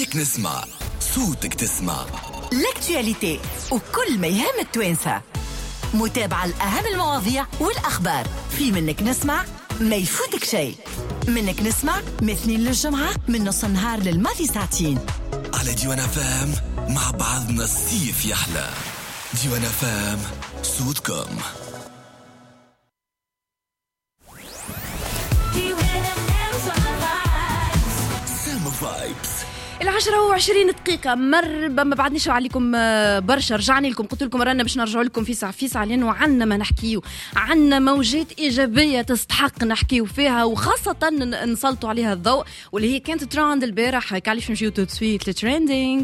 منك نسمع صوتك تسمع لاكتواليتي وكل ما يهم التوانسة، متابعة لأهم المواضيع والأخبار في منك نسمع. ما يفوتك شيء. منك نسمع مثنين للجمعة من نص النهار للماضي ساعتين على ديوان فام. مع بعضنا الصيف يحلى. ديوان فام صوتكم. سام فايبس 10:20 مر ما بعدنيش عليكم برشا. رجعني لكم قلت لكم رانا باش نرجعوا لكم في ساعة لانه عندنا ما نحكيو، عندنا موجات ايجابيه تستحق نحكيو فيها وخاصه نسلطوا عليها الضوء، واللي هي كانت تراند البارح. كاليش نمشيو تو سويت لتريندينج.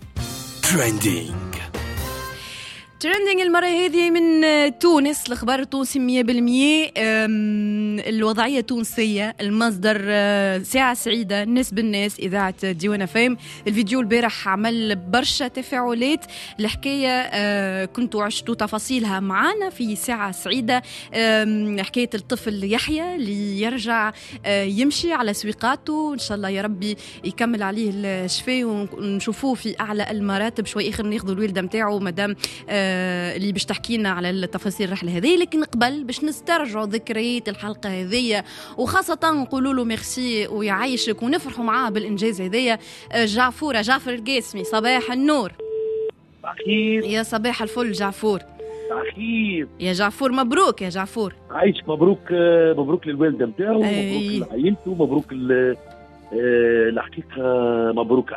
تريندينج المرة هذه من تونس، الأخبار التونسي 100%. الوضعية التونسية، المصدر ساعة سعيدة، الناس بالناس، إذاعة ديوان فام. الفيديو البارح عمل برشا تفاعلات. الحكاية كنتوا عشتوا تفاصيلها معانا في ساعة سعيدة. حكاية الطفل يحيى اللي يرجع يمشي على سويقاته، إن شاء الله يا ربي يكمل عليه الشفاء ونشوفوه في أعلى المراتب. شوي آخر ناخذوا الوالدة متاعه مدام اللي باش تحكينا على التفاصيل الرحلة هذه. لكن قبل باش نسترجعوا ذكريات الحلقة هذه، وخاصة نقولوا له ميرسي ويعيشك ونفرحوا معاه بالإنجاز هذه. جعفر القاسمي، صباح النور. أخير يا صباح الفل جعفور. أخير يا جعفور، مبروك يا جعفور. عايشك. مبروك للوالدة متاعه، مبروك لعائلته، مبروك الحقيقة مبروك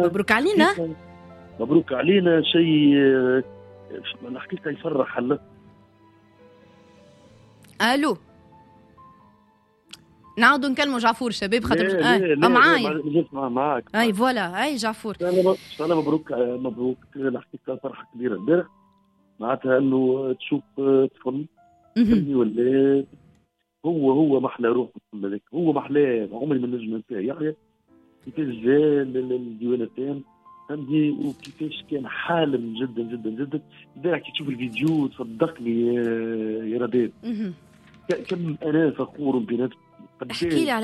علينا شيء الحقيقة يفرح. الو، نعاودوا نكلموا جعفور شباب خاطر معايا معاك. اي فوالا. اي جعفور، انا مبروك الحقيقة فرحة كبيرة البارح، معناتها انه تشوف طفل ولا هو محلى روح هذاك، هو محلى عمري من نجم نتاعي يحيى كيفاش جا للديوان تاعنا عندي، وكيفاش كان حالم جدا جدا جدا. البارح كي تشوف الفيديو تصدقني يا رباب كم انا فخور بنفسي. احكي لي على